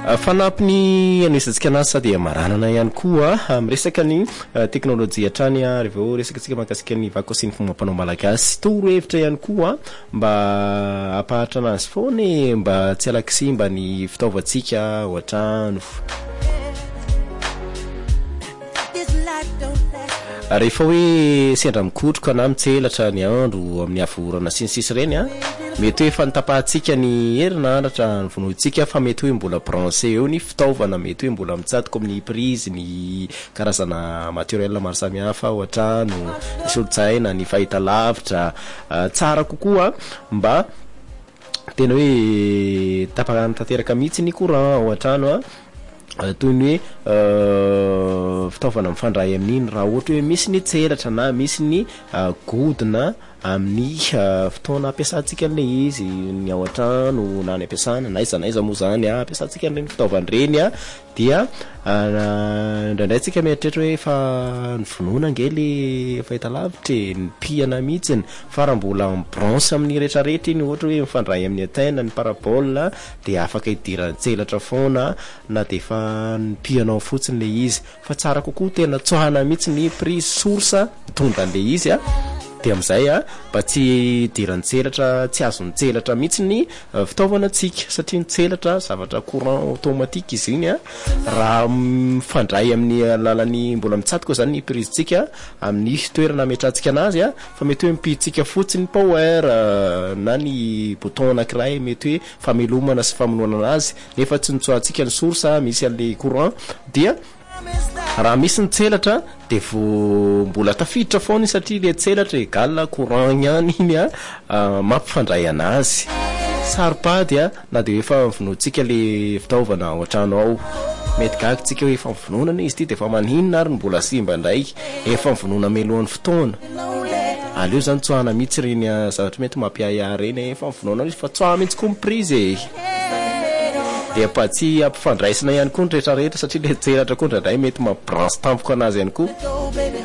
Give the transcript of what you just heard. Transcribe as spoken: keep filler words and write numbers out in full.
fanampiny anisitsika anazy sady maranana ihany koa amresaka ny teknolojia trany a reveo resaka tsika makasika ny vakosiny fomapano malagasy toro hevitra ihany koa mba apahatra anazy foany mba tsy alaksimba ny fitaovantsika ohatrano rehefa hoe sendra mikotroka na mitselatra ny andro amin'ny avorana sinisisy reny a mety hoe fantapahantsika ny herinaratra ny vonointsika fa mety hoe mbola branché eo ny fitaovana mety hoe mbola mitsatoka amin'ny prise ny karazana materiel maro samihafa ao an-trano ny solotsaina ny fahitalavitra tsara kokoa mba tena hoe tapahana tanteraka mihitsy ny courant ao an-trano a toy ny hoe fitaovana mifandray amin'iny raha ohatra hoe misy ny tselatra na misy ny godina amin'ny fotoana ampiasantsika an'ilay izy ny ao an-trano na ny ampiasana na iza na iza moa zany a ampiasantsika an'ireny fitaovana ireny a dia indraindray tsika mieritreritra hoe fa ny vonoina ange le fahitalavitra ny piana mihitsiny fa raha mbola mibranche amin'ny rehetrarehetra iny ohatra hoe mifandray amin'ny antenne ny parabole dia afaka hidirany tselatra foana na dia fa ny pianao fotsiny le izy fa tsara kokoa tena tsoahana mihitsy ny prise source mitondra an'le izy a dia amin'izay a mba tsy dirany tselatra tsy azo ny tselatra mihitsy ny fitaovana antsika satria ny tselatra zavatra courant automatique izy iny a raha mifandray amin'ny alalan'ny mbola mitsatoka zany ny prisetsika amin'ny toerana ametrantsika anazy a fa mety hoe mipiditsika fotsiny power na ny bouton anankiray mety hoe famelomana sy famonoana anazy nefa tsy nitsoahantsika ny source misy an'le courant dia raha misy ny tselatra dia vo mbola tafiditra foana satria le tselatra égale courant ihany iny a mampifandray anazy saripady a na dia efa mivonontsika le fitaovana ao an-trano ao mety gaga tsika hoe efa mivononana izy ty dia efa maninona ary mbola simba indray efa mivonona melohan'ny fotoana aleo zany tsoahana mihitsy reny zavatra mety mampiahiahy reny efa mivonona izy fa tsoaha mihitsy koa miprise e dia pa tsy ampifandraisina ihany koa ny rehetrarehetra satria le tselatra koa ndraindray mety mabranche tampoka anazy ihany koa